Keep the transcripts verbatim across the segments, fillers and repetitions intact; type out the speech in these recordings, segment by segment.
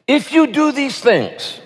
If you do these things,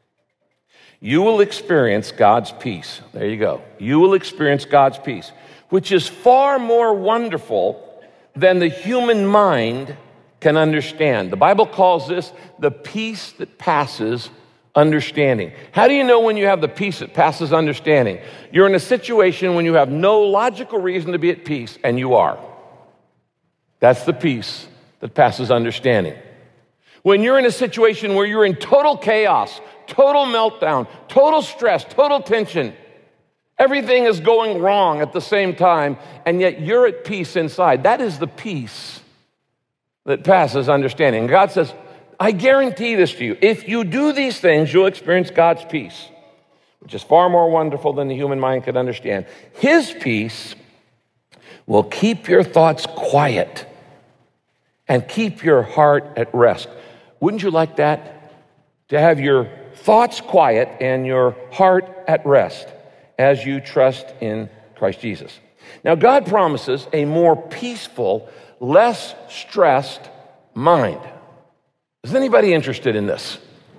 you will experience God's peace. There you go. You will experience God's peace, which is far more wonderful than the human mind can understand. The Bible calls this the peace that passes understanding. How do you know when you have the peace that passes understanding? You're in a situation when you have no logical reason to be at peace, and you are. That's the peace that passes understanding. When you're in a situation where you're in total chaos, total meltdown, total stress, total tension, everything is going wrong at the same time, and yet you're at peace inside. That is the peace that passes understanding. And God says, I guarantee this to you. If you do these things, you'll experience God's peace, which is far more wonderful than the human mind could understand. His peace will keep your thoughts quiet and keep your heart at rest. Wouldn't you like that? To have your thoughts quiet and your heart at rest as you trust in Christ Jesus. Now, God promises a more peaceful, less stressed mind. Is anybody interested in this?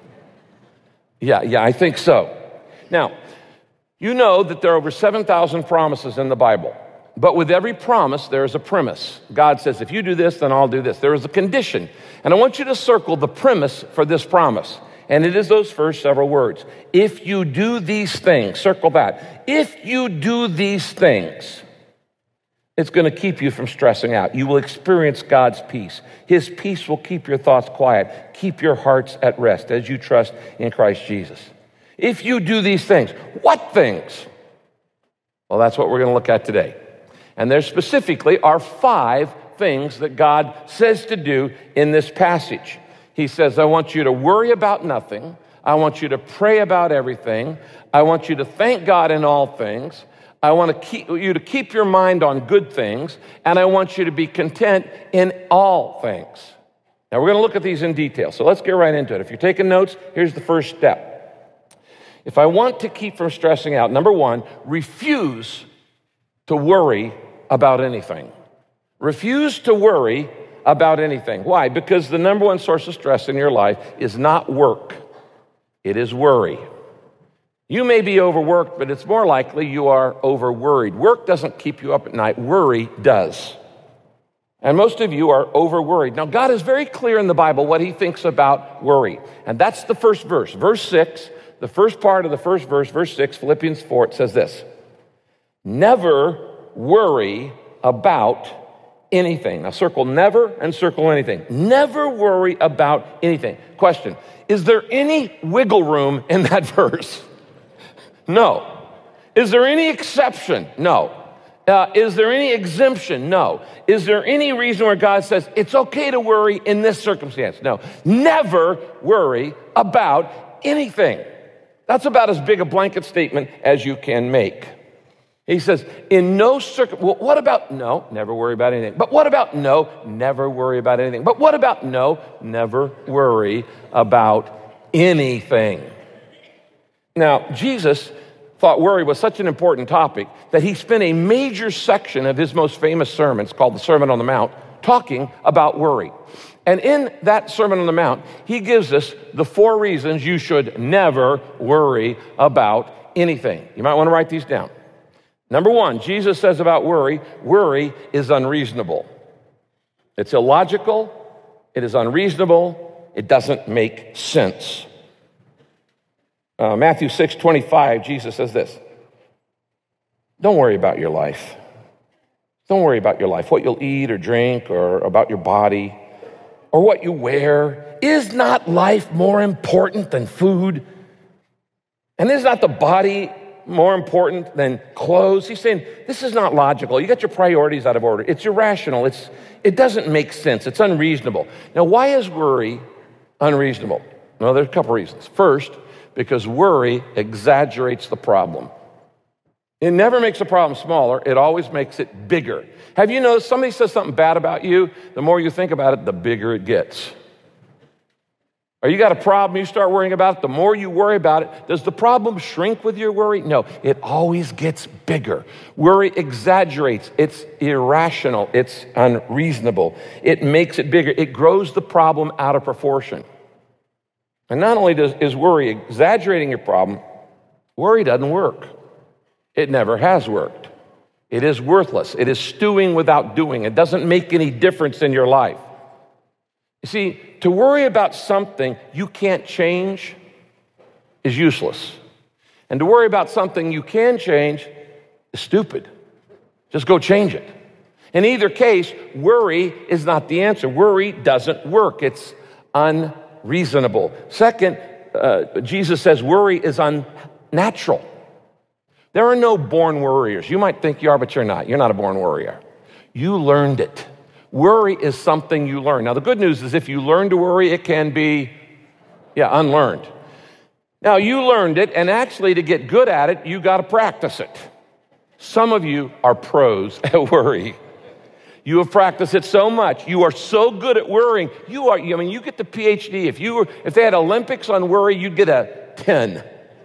Yeah, yeah, I think so. Now, you know that there are over seven thousand promises in the Bible. But with every promise, there is a premise. God says, if you do this, then I'll do this. There is a condition. And I want you to circle the premise for this promise. And it is those first several words. If you do these things, circle that. If you do these things, it's going to keep you from stressing out. You will experience God's peace. His peace will keep your thoughts quiet, keep your hearts at rest as you trust in Christ Jesus. If you do these things, what things? Well, that's what we're going to look at today. And there specifically are five things that God says to do in this passage. He says, I want you to worry about nothing. I want you to pray about everything. I want you to thank God in all things. I want to keep you to keep your mind on good things. And I want you to be content in all things. Now, we're going to look at these in detail. So let's get right into it. If you're taking notes, here's the first step. If I want to keep from stressing out, number one, refuse to worry about anything. Refuse to worry about anything. Why? Because the number one source of stress in your life is not work. It is worry. You may be overworked, but it's more likely you are overworried. Work doesn't keep you up at night. Worry does. And most of you are overworried. Now, God is very clear in the Bible what he thinks about worry. And that's the first verse. Verse six, the first part of the first verse, verse six, Philippians four, it says this. Never worry about anything. Now circle never and circle anything. Never worry about anything. Question, is there any wiggle room in that verse? No. Is there any exception? No. Uh, is there any exemption? No. Is there any reason where God says it's okay to worry in this circumstance? No. Never worry about anything. That's about as big a blanket statement as you can make. He says, in no circum, well, what about no? Never worry about anything. But what about no? Never worry about anything. But what about no? Never worry about anything. Now, Jesus thought worry was such an important topic that he spent a major section of his most famous sermons, called the Sermon on the Mount, talking about worry. And in that Sermon on the Mount, he gives us the four reasons you should never worry about anything. You might want to write these down. Number one, Jesus says about worry, worry is unreasonable. It's illogical, it is unreasonable, it doesn't make sense. Uh, Matthew six twenty-five, Jesus says this. Don't worry about your life. Don't worry about your life, what you'll eat or drink, or about your body, or what you wear. Is not life more important than food? And is not the body more important than clothes? He's saying, this is not logical. You got your priorities out of order. It's irrational. It's, it doesn't make sense. It's unreasonable. Now, why is worry unreasonable? Well, there's a couple reasons. First, because worry exaggerates the problem. It never makes a problem smaller. It always makes it bigger. Have you noticed somebody says something bad about you, the more you think about it, the bigger it gets? Or you got a problem, you start worrying about it, the more you worry about it, does the problem shrink with your worry? No, it always gets bigger. Worry exaggerates, it's irrational, it's unreasonable. It makes it bigger, it grows the problem out of proportion. And not only does, is worry exaggerating your problem, worry doesn't work. It never has worked. It is worthless. It is stewing without doing. It doesn't make any difference in your life. You see, to worry about something you can't change is useless. And to worry about something you can change is stupid. Just go change it. In either case, worry is not the answer. Worry doesn't work. It's unreasonable. Second, uh, Jesus says worry is unnatural. There are no born worriers. You might think you are, but you're not. You're not a born worrier. You learned it. Worry is something you learn. Now, the good news is if you learn to worry, it can be, yeah, unlearned. Now, you learned it, and actually to get good at it, you got to practice it. Some of you are pros at worry. You have practiced it so much. You are so good at worrying. You are, I mean, you get the P H D. If you were, if they had Olympics on worry, you'd get a ten,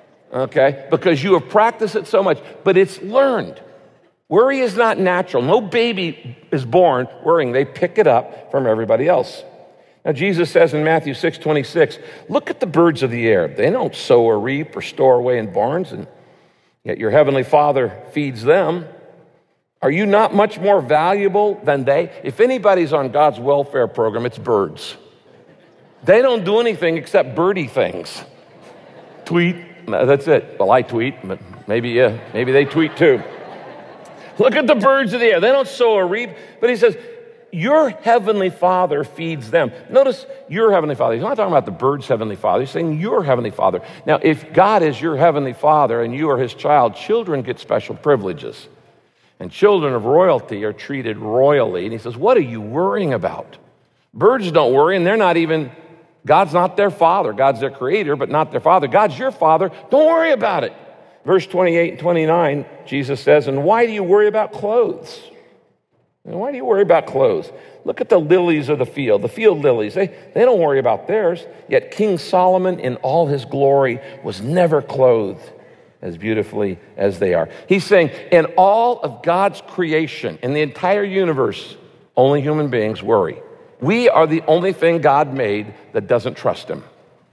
okay? Because you have practiced it so much, but it's learned. Worry is not natural. No baby is born worrying. They pick it up from everybody else. Now, Jesus says in Matthew six twenty-six, look at the birds of the air. They don't sow or reap or store away in barns, and yet your heavenly Father feeds them. Are you not much more valuable than they? If anybody's on God's welfare program, it's birds. They don't do anything except birdie things. Tweet, that's it. Well, I tweet, but maybe, uh, maybe they tweet too. Look at the birds of the air. They don't sow or reap, but he says, your heavenly Father feeds them. Notice your heavenly Father. He's not talking about the bird's heavenly Father. He's saying your heavenly Father. Now, if God is your heavenly Father and you are his child, children get special privileges. And children of royalty are treated royally. And he says, what are you worrying about? Birds don't worry, and they're not even, God's not their father. God's their creator, but not their father. God's your father. Don't worry about it. Verse twenty-eight and twenty-nine, Jesus says, and why do you worry about clothes? And why do you worry about clothes? Look at the lilies of the field, the field lilies. They, they don't worry about theirs. Yet King Solomon in all his glory was never clothed as beautifully as they are. He's saying in all of God's creation, in the entire universe, only human beings worry. We are the only thing God made that doesn't trust him.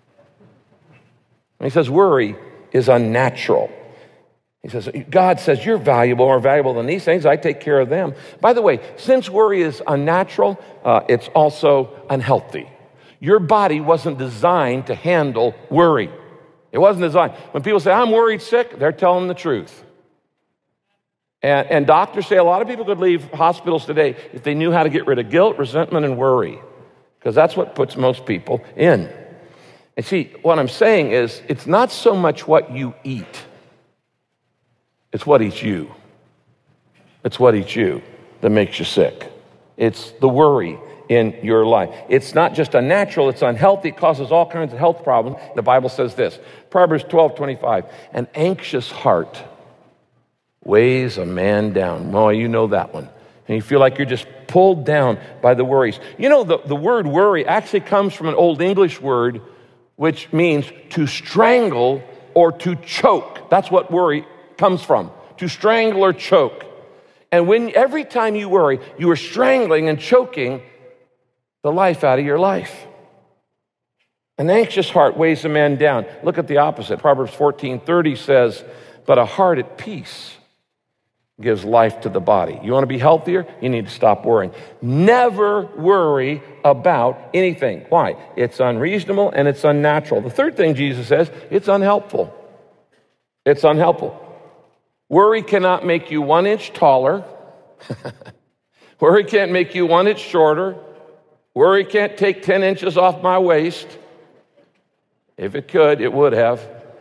And he says worry is unnatural. He says, God says, you're valuable, more valuable than these things. I take care of them. By the way, since worry is unnatural, uh, it's also unhealthy. Your body wasn't designed to handle worry. It wasn't designed. When people say, I'm worried sick, they're telling the truth. And, and doctors say a lot of people could leave hospitals today if they knew how to get rid of guilt, resentment, and worry, because that's what puts most people in. And see, what I'm saying is, it's not so much what you eat. It's what eats you. It's what eats you that makes you sick. It's the worry in your life. It's not just unnatural, it's unhealthy. It causes all kinds of health problems. The Bible says this, Proverbs twelve twenty-five, an anxious heart weighs a man down. Well, you know that one. And you feel like you're just pulled down by the worries. You know, the, the word worry actually comes from an Old English word which means to strangle or to choke. That's what worry comes from, to strangle or choke. And when every time you worry, you are strangling and choking the life out of your life. An anxious heart weighs a man down. Look at the opposite. Proverbs fourteen thirty says, but a heart at peace gives life to the body. You want to be healthier? You need to stop worrying. Never worry about anything. Why? It's unreasonable and it's unnatural. The third thing Jesus says, it's unhelpful. It's unhelpful. Worry cannot make you one inch taller. Worry can't make you one inch shorter. Worry can't take ten inches off my waist. If it could, it would have.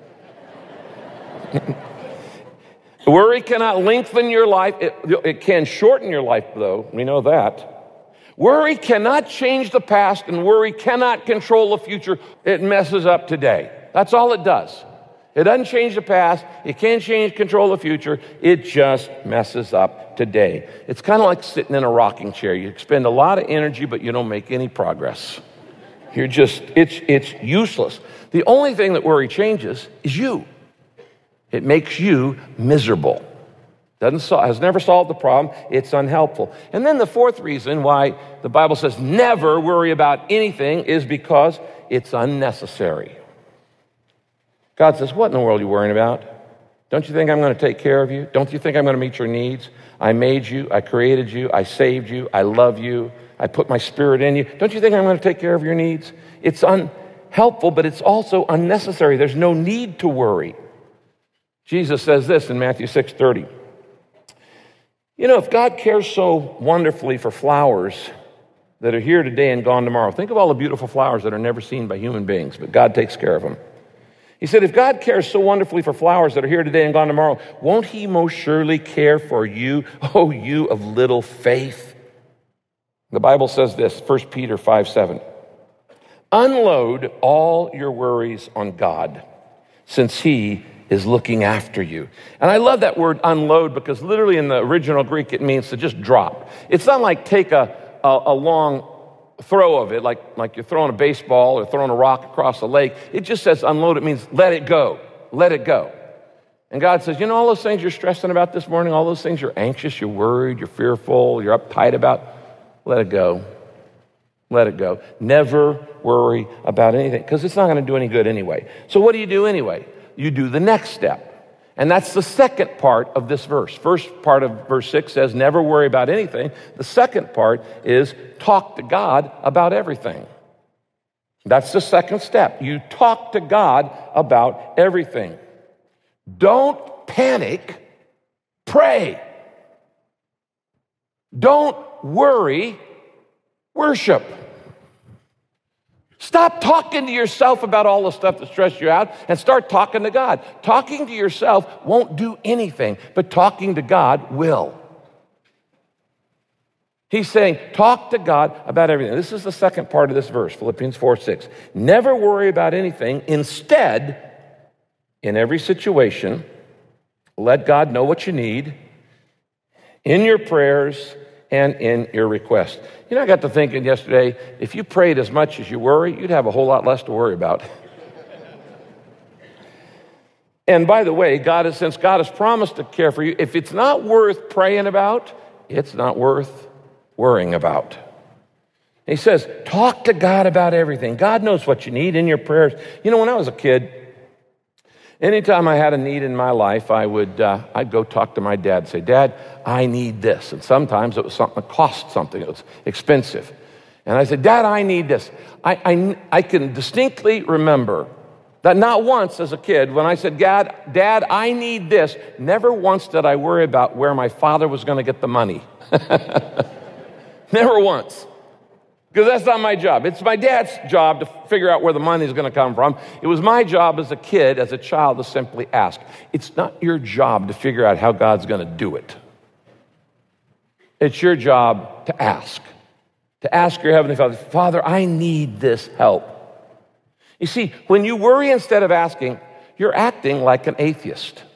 Worry cannot lengthen your life. It, it can shorten your life, though. We know that. Worry cannot change the past, and worry cannot control the future. It messes up today. That's all it does. It doesn't change the past. It can't change, control the future. It just messes up today. It's kind of like sitting in a rocking chair. You expend a lot of energy, but you don't make any progress. You're just, it's, it's useless. The only thing that worry changes is you. It makes you miserable. Doesn't solve, has never solved the problem. It's unhelpful. And then the fourth reason why the Bible says never worry about anything is because it's unnecessary. God says, what in the world are you worrying about? Don't you think I'm going to take care of you? Don't you think I'm going to meet your needs? I made you, I created you, I saved you, I love you, I put my spirit in you. Don't you think I'm going to take care of your needs? It's unhelpful, but it's also unnecessary. There's no need to worry. Jesus says this in Matthew six thirty. You know, if God cares so wonderfully for flowers that are here today and gone tomorrow, think of all the beautiful flowers that are never seen by human beings, but God takes care of them. He said, if God cares so wonderfully for flowers that are here today and gone tomorrow, won't he most surely care for you, oh, you of little faith? The Bible says this, First Peter five seven. Unload all your worries on God, since he is looking after you. And I love that word unload because literally in the original Greek it means to just drop. It's not like take a, a, a long throw of it, like, like you're throwing a baseball or throwing a rock across the lake. It just says unload. It means let it go. Let it go. And God says, you know all those things you're stressing about this morning, all those things you're anxious, you're worried, you're fearful, you're uptight about, let it go. Let it go. Never worry about anything because it's not going to do any good anyway. So what do you do anyway? You do the next step. And that's the second part of this verse. First part of verse six says, never worry about anything. The second part is talk to God about everything. That's the second step. You talk to God about everything. Don't panic. Pray. Don't worry. Worship. Stop talking to yourself about all the stuff that stresses you out and start talking to God. Talking to yourself won't do anything, but talking to God will. He's saying, talk to God about everything. This is the second part of this verse, Philippians four six. Never worry about anything. Instead, in every situation, let God know what you need in your prayers and in your request. You know, I got to thinking yesterday, if you prayed as much as you worry, you'd have a whole lot less to worry about. And by the way, God has, since God has promised to care for you, if it's not worth praying about, it's not worth worrying about. He says, talk to God about everything. God knows what you need in your prayers. You know, when I was a kid, anytime I had a need in my life, I would, uh, I'd go talk to my dad and say, Dad, I need this. And sometimes it was something that cost something. It was expensive. And I said, Dad, I need this. I, I, I can distinctly remember that not once as a kid, when I said, Dad, Dad, I need this, never once did I worry about where my father was going to get the money. Never once. Because that's not my job. It's my dad's job to figure out where the money is going to come from. It was my job as a kid, as a child, to simply ask. It's not your job to figure out how God's going to do it. It's your job to ask. To ask your Heavenly Father, Father, I need this help. You see, when you worry instead of asking, you're acting like an atheist.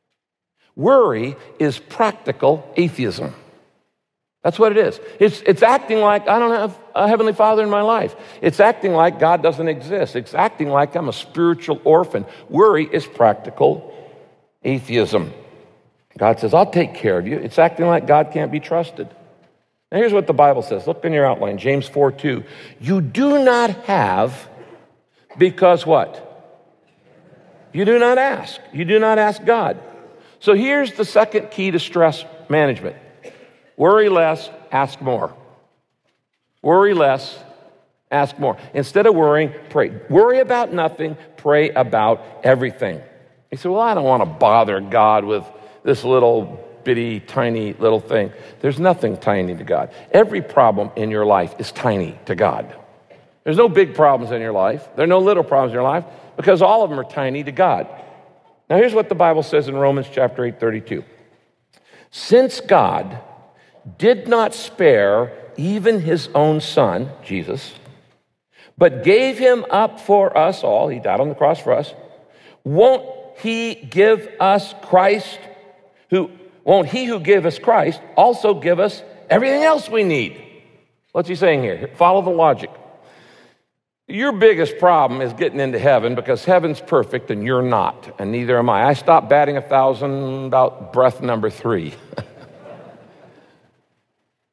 Worry is practical atheism. That's what it is. It's, it's acting like I don't have a Heavenly Father in my life. It's acting like God doesn't exist. It's acting like I'm a spiritual orphan. Worry is practical atheism. God says, I'll take care of you. It's acting like God can't be trusted. Now here's what the Bible says. Look in your outline, James four two. You do not have because what? You do not ask. You do not ask God. So here's the second key to stress management. Worry less, ask more. Worry less, ask more. Instead of worrying, pray. Worry about nothing, pray about everything. You say, well, I don't want to bother God with this little bitty, tiny little thing. There's nothing tiny to God. Every problem in your life is tiny to God. There's no big problems in your life. There are no little problems in your life because all of them are tiny to God. Now, here's what the Bible says in Romans chapter eight thirty-two. Since God did not spare even his own son, Jesus, but gave him up for us all, he died on the cross for us, won't he give us Christ, who won't he who give us Christ also give us everything else we need? What's he saying here? Follow the logic. Your biggest problem is getting into heaven because heaven's perfect and you're not, and neither am I. I stopped batting a thousand about breath number three.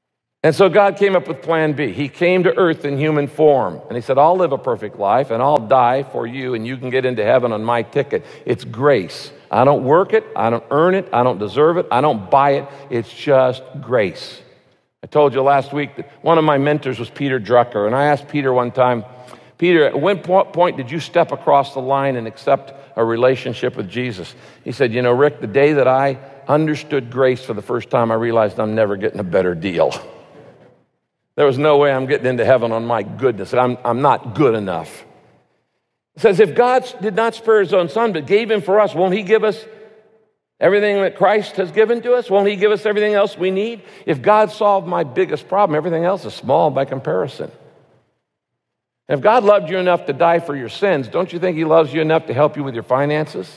And so God came up with plan B. He came to earth in human form. And he said, I'll live a perfect life and I'll die for you and you can get into heaven on my ticket. It's grace. I don't work it. I don't earn it. I don't deserve it. I don't buy it. It's just grace. I told you last week that one of my mentors was Peter Drucker. And I asked Peter one time, Peter, at what point did you step across the line and accept a relationship with Jesus? He said, you know, Rick, the day that I understood grace for the first time, I realized I'm never getting a better deal. There was no way I'm getting into heaven on my goodness. I'm, I'm not good enough. It says, if God did not spare his own son, but gave him for us, won't he give us everything that Christ has given to us? Won't he give us everything else we need? If God solved my biggest problem, everything else is small by comparison. If God loved you enough to die for your sins, don't you think he loves you enough to help you with your finances?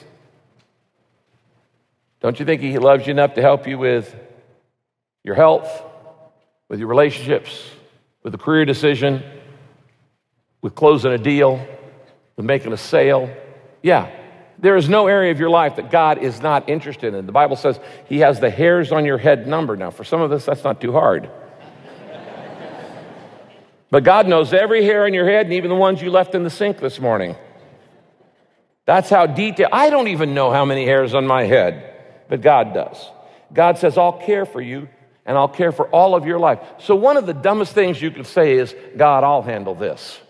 Don't you think he loves you enough to help you with your health, with your relationships, with a career decision, with closing a deal, with making a sale? Yeah, there is no area of your life that God is not interested in. The Bible says he has the hairs on your head numbered. Now, for some of us, that's not too hard. But God knows every hair on your head and even the ones you left in the sink this morning. That's how detailed. I don't even know how many hairs on my head, but God does. God says, I'll care for you and I'll care for all of your life. So one of the dumbest things you could say is, God, I'll handle this.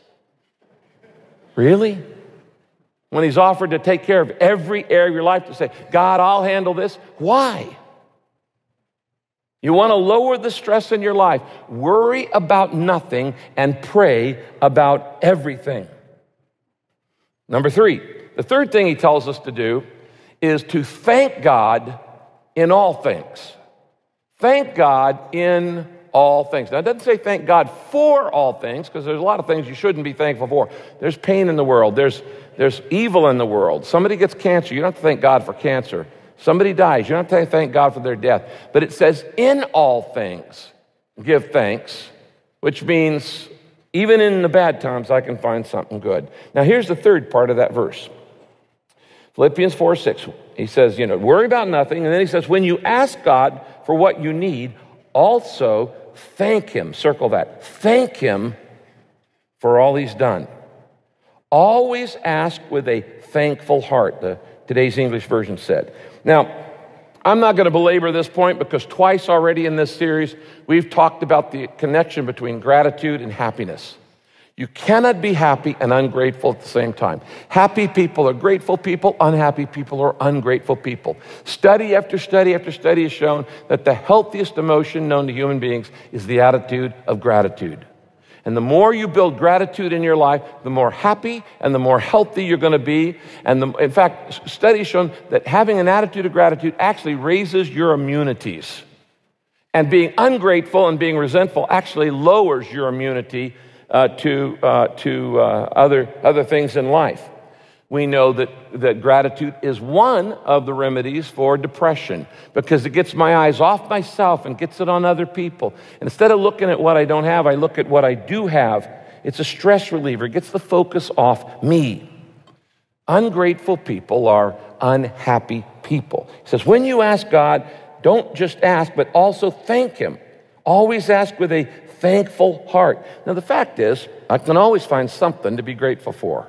Really? When he's offered to take care of every area of your life, to say, God, I'll handle this. Why? You want to lower the stress in your life. Worry about nothing and pray about everything. Number three, the third thing he tells us to do is to thank God in all things. Thank God in all things. Now, it doesn't say thank God for all things, because there's a lot of things you shouldn't be thankful for. There's pain in the world. There's, there's evil in the world. Somebody gets cancer. You don't have to thank God for cancer. Somebody dies. You don't have to thank God for their death. But it says, in all things, give thanks, which means even in the bad times, I can find something good. Now, here's the third part of that verse. Philippians four six, he says, you know, worry about nothing. And then he says, when you ask God for what you need, also thank him. Circle that. Thank him for all he's done. Always ask with a thankful heart, the today's English version said. Now, I'm not going to belabor this point because twice already in this series, we've talked about the connection between gratitude and happiness. You cannot be happy and ungrateful at the same time. Happy people are grateful people. Unhappy people are ungrateful people. Study after study after study has shown that the healthiest emotion known to human beings is the attitude of gratitude. And the more you build gratitude in your life, the more happy and the more healthy you're going to be. And the, in fact, studies shown that having an attitude of gratitude actually raises your immunities. And being ungrateful and being resentful actually lowers your immunity uh, to, uh, to uh, other, other things in life. We know that, that gratitude is one of the remedies for depression because it gets my eyes off myself and gets it on other people. And instead of looking at what I don't have, I look at what I do have. It's a stress reliever. It gets the focus off me. Ungrateful people are unhappy people. He says, when you ask God, don't just ask, but also thank him. Always ask with a thankful heart. Now, the fact is, I can always find something to be grateful for.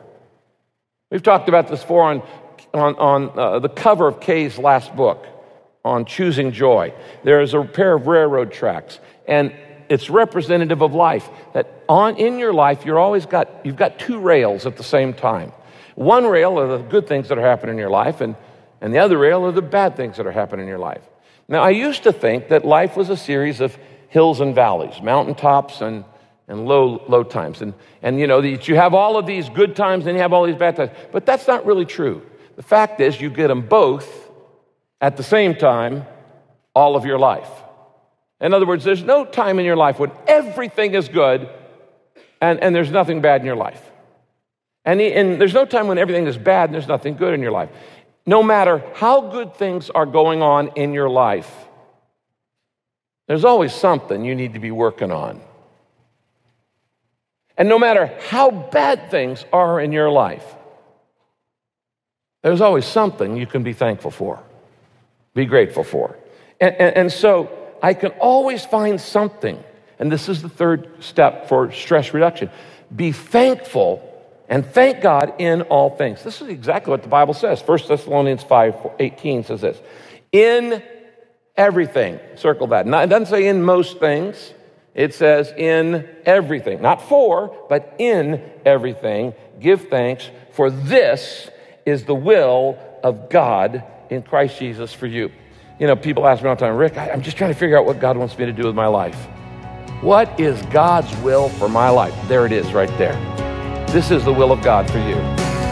We've talked about this before on, on, on uh, the cover of Kay's last book, on Choosing Joy. There is a pair of railroad tracks, and it's representative of life. That on in your life, you're always got you've got two rails at the same time. One rail are the good things that are happening in your life, and, and the other rail are the bad things that are happening in your life. Now, I used to think that life was a series of hills and valleys, mountaintops and and low low times. And, and you know, that you have all of these good times and you have all these bad times. But that's not really true. The fact is you get them both at the same time all of your life. In other words, there's no time in your life when everything is good and, and there's nothing bad in your life. And, and there's no time when everything is bad and there's nothing good in your life. No matter how good things are going on in your life, there's always something you need to be working on. And no matter how bad things are in your life, there's always something you can be thankful for, be grateful for. And, and, and so I can always find something. And this is the third step for stress reduction. Be thankful and thank God in all things. This is exactly what the Bible says. First Thessalonians five eighteen says this. In everything, circle that. Not, it doesn't say in most things. It says in everything. Not for, but in everything. Give thanks, for this is the will of God in Christ Jesus for you. You know, people ask me all the time, Rick, I'm just trying to figure out what God wants me to do with my life. What is God's will for my life? There it is right there. This is the will of God for you.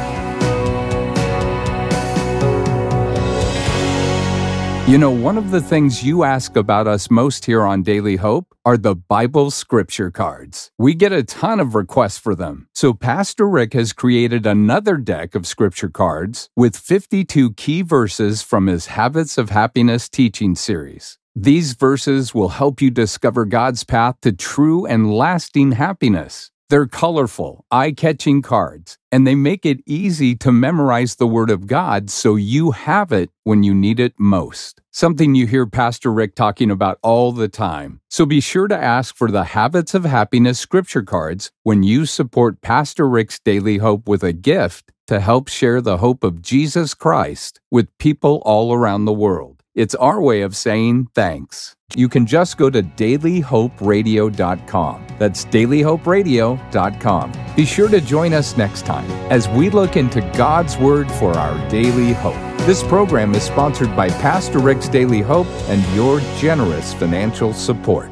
You know, one of the things you ask about us most here on Daily Hope are the Bible scripture cards. We get a ton of requests for them. So Pastor Rick has created another deck of scripture cards with fifty-two key verses from his Habits of Happiness teaching series. These verses will help you discover God's path to true and lasting happiness. They're colorful, eye-catching cards, and they make it easy to memorize the Word of God so you have it when you need it most. Something you hear Pastor Rick talking about all the time. So be sure to ask for the Habits of Happiness scripture cards when you support Pastor Rick's Daily Hope with a gift to help share the hope of Jesus Christ with people all around the world. It's our way of saying thanks. You can just go to daily hope radio dot com. That's daily hope radio dot com. Be sure to join us next time as we look into God's Word for our daily hope. This program is sponsored by Pastor Rick's Daily Hope and your generous financial support.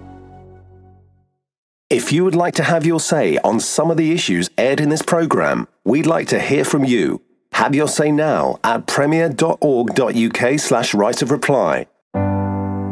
If you would like to have your say on some of the issues aired in this program, we'd like to hear from you. Have your say now at premier dot org dot uk slash right of reply.